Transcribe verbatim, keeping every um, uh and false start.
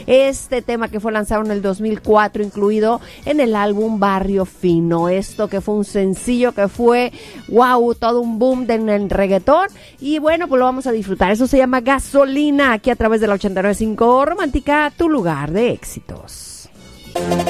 este tema que fue lanzado en el dos mil cuatro, incluido en el álbum Barrio Fino. Esto que fue un sencillo que fue, wow, todo un boom en el reggaetón. Y bueno, pues lo vamos a disfrutar. Eso se llama Gasolina, aquí a través de la ochenta y nueve punto cinco Romántica, tu lugar de éxitos.